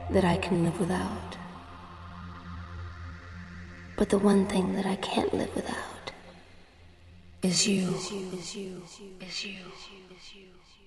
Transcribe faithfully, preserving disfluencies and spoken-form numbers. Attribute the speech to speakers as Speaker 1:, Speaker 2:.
Speaker 1: that I can live without. But the one thing that I can't live without is you. Is you. Is you. Is you. Is you.